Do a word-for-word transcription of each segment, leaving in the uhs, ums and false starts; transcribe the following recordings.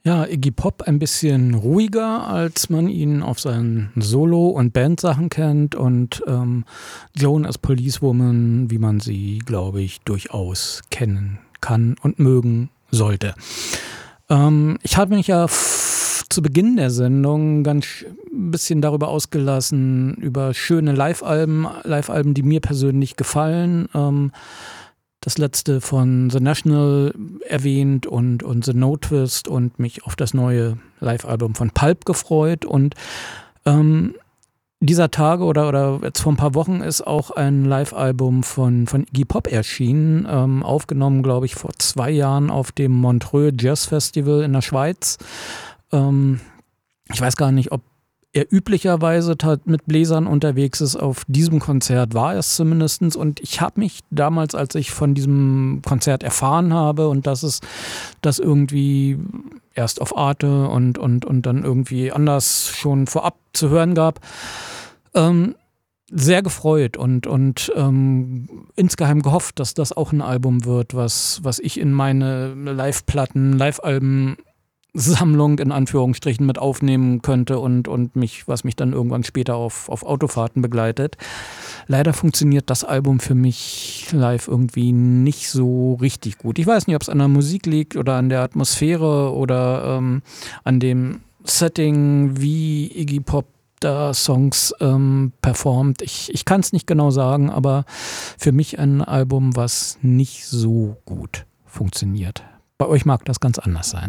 Ja, Iggy Pop ein bisschen ruhiger, als man ihn auf seinen Solo- und Bandsachen kennt, und ähm, Joan as Policewoman, wie man sie, glaube ich, durchaus kennen kann und mögen sollte. Ähm, ich habe mich ja f- zu Beginn der Sendung ganz ein bisschen darüber ausgelassen, über schöne Live-Alben, Live-Alben, die mir persönlich gefallen. Ähm, das letzte von The National erwähnt und, und The No Twist und mich auf das neue Live-Album von Pulp gefreut. Und ähm, dieser Tage oder, oder jetzt vor ein paar Wochen ist auch ein Live-Album von, von Iggy Pop erschienen, ähm, aufgenommen, glaube ich, vor zwei Jahren auf dem Montreux Jazz Festival in der Schweiz. Ähm, ich weiß gar nicht, ob er üblicherweise mit Bläsern unterwegs ist. Auf diesem Konzert war er es zumindest. Und ich habe mich damals, als ich von diesem Konzert erfahren habe und dass es das irgendwie erst auf Arte und, und, und dann irgendwie anders schon vorab zu hören gab, ähm, sehr gefreut und, und ähm, insgeheim gehofft, dass das auch ein Album wird, was, was ich in meine Live-Platten, Live-Alben Sammlung in Anführungsstrichen mit aufnehmen könnte und, und mich, was mich dann irgendwann später auf, auf Autofahrten begleitet. Leider funktioniert das Album für mich live irgendwie nicht so richtig gut. Ich weiß nicht, ob es an der Musik liegt oder an der Atmosphäre oder ähm, an dem Setting, wie Iggy Pop da Songs ähm, performt. Ich, ich kann es nicht genau sagen, aber für mich ein Album, was nicht so gut funktioniert. Bei euch mag das ganz anders sein.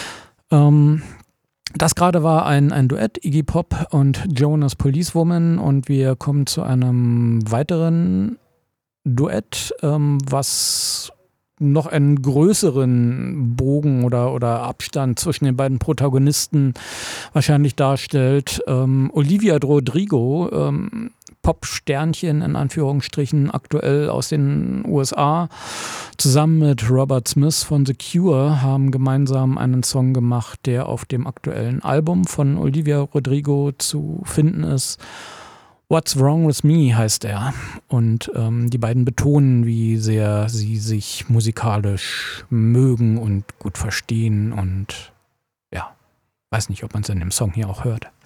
Ähm, das gerade war ein, ein Duett, Iggy Pop und Joan as Policewoman, und wir kommen zu einem weiteren Duett, ähm, was noch einen größeren Bogen oder, oder Abstand zwischen den beiden Protagonisten wahrscheinlich darstellt. Ähm, Olivia Rodrigo, ähm, Pop-Sternchen in Anführungsstrichen, aktuell aus den U S A, zusammen mit Robert Smith von The Cure, haben gemeinsam einen Song gemacht, der auf dem aktuellen Album von Olivia Rodrigo zu finden ist. What's Wrong With Me heißt er. Und ähm, die beiden betonen, wie sehr sie sich musikalisch mögen und gut verstehen. Und ja, weiß nicht, ob man es in dem Song hier auch hört.